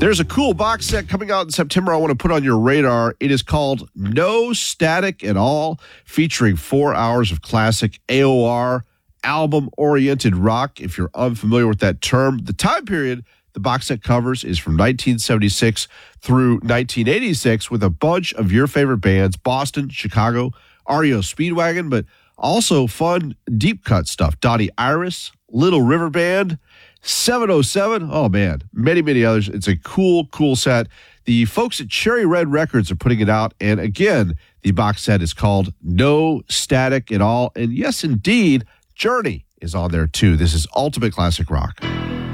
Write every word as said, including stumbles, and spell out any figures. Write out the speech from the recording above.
There's a cool box set coming out in September I want to put on your radar. It is called No Static at All, featuring four hours of classic A O R album-oriented rock. If you're unfamiliar with that term, the time period the box set covers is from nineteen seventy-six through nineteen eighty-six with a bunch of your favorite bands, Boston, Chicago, R E O Speedwagon, but also fun deep cut stuff. Donnie Iris, Little River Band, seven oh seven. Oh, man, many, many others. It's a cool, cool set. The folks at Cherry Red Records are putting it out. And again, the box set is called No Static at All. And yes, indeed, Journey is on there too. This is Ultimate Classic Rock.